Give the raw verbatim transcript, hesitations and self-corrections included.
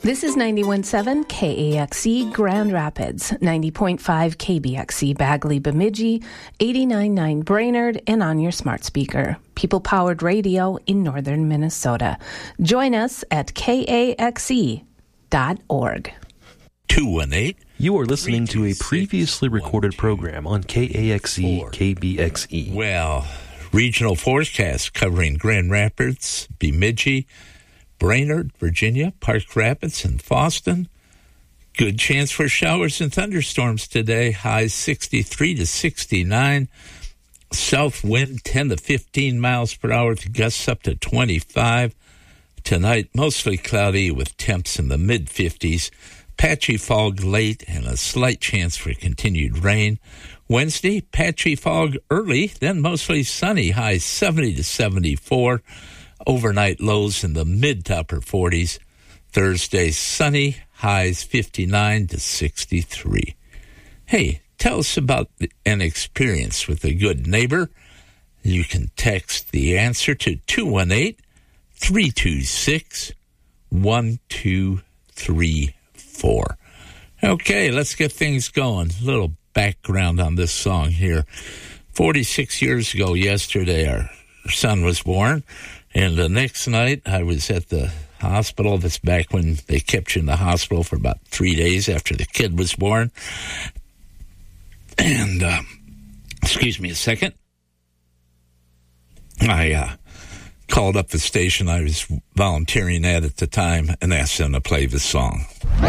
This is ninety-one point seven K A X E Grand Rapids, ninety point five K B X E Bagley Bemidji, eighty-nine point nine Brainerd, and on your smart speaker. People-powered radio in northern Minnesota. Join us at K A X E dot org. two one eight You are listening to a previously recorded program on K A X E K B X E. Well, regional forecast covering Grand Rapids, Bemidji, Brainerd, Virginia, Park Rapids, and Fosston. Good chance for showers and thunderstorms today. Highs sixty-three to sixty-nine. South wind ten to fifteen miles per hour with gusts up to twenty-five. Tonight, mostly cloudy with temps in the mid-fifties. Patchy fog late and a slight chance for continued rain. Wednesday, patchy fog early, then mostly sunny. Highs seventy to seventy-four. Overnight lows in the mid to upper forties. Thursday, sunny, highs fifty-nine to sixty-three. Hey, tell us about an experience with a good neighbor. You can text the answer to two one eight, three two six, one two three four. Okay, let's get things going. A little background on this song here. forty-six years ago yesterday, our son was born. And the next night, I was at the hospital. That's back when they kept you in the hospital for about three days after the kid was born. And, uh, excuse me a second. I uh, called up the station I was volunteering at at the time and asked them to play the song.